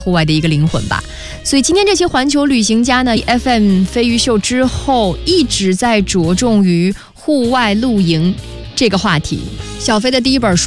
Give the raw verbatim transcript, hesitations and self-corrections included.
户外的一个灵魂吧。所以今天这期环球旅行家呢 F M 飞鱼秀之后一直在着重于户外露营这个话题。小飞的第一本书